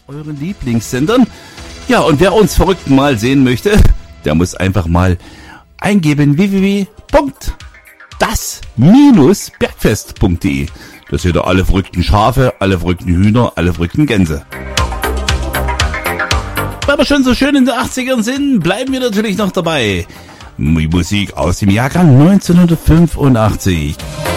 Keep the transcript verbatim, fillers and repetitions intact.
euren Lieblingssendern. Ja, und wer uns Verrückten mal sehen möchte, der muss einfach mal eingeben w w w punkt das Bergfest punkt de. Da seht ihr alle verrückten Schafe, alle verrückten Hühner, alle verrückten Gänse. Weil wir schon so schön in den achtzigern sind, bleiben wir natürlich noch dabei. Die Musik aus dem Jahrgang neunzehnhundertfünfundachtzig.